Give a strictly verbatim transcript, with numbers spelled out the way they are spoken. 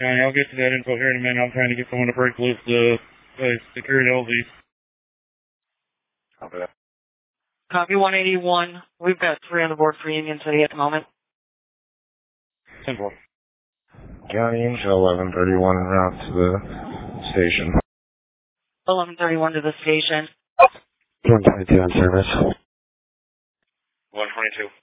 County, I'll get to that info here in a minute. I'm trying to get someone to break loose the place, security L Z. Copy that. Copy one eighty-one. We've got three on the board for Union City at the moment. ten four. County Intel eleven thirty-one en route to the station. eleven thirty-one to the station. one twenty-two on service. one twenty-two.